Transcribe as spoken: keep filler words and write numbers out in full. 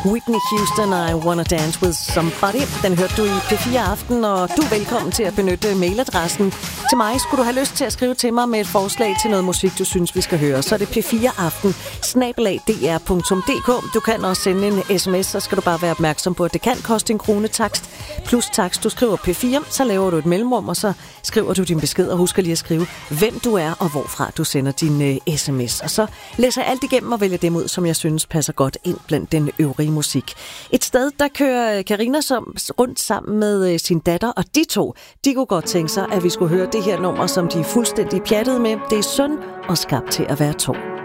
Whitney Houston, I Wanna Dance With Somebody. Den hørte du i P fire Aften, og du er velkommen til at benytte mailadressen. Til mig skulle du have lyst til at skrive til mig med et forslag til noget musik, du synes, vi skal høre. Så er det p fire aften snabel-a d r punktum d k. Du kan også sende en sms, så skal du bare være opmærksom på, at det kan koste en krone takst. Plus takst, du skriver P fire, så laver du et mellemrum, og så skriver du din besked, og husk lige at skrive, hvem du er og hvorfra du sender din uh, sms. Og så læser jeg alt igennem og vælger dem ud, som jeg synes passer godt ind blandt den øvrige musik. Et sted, der kører Karina som rundt sammen med uh, sin datter, og de to, de kunne godt tænke sig, at vi skulle høre det her nummer, som de er fuldstændig pjattet med. Det er Synd og skabt til at være to.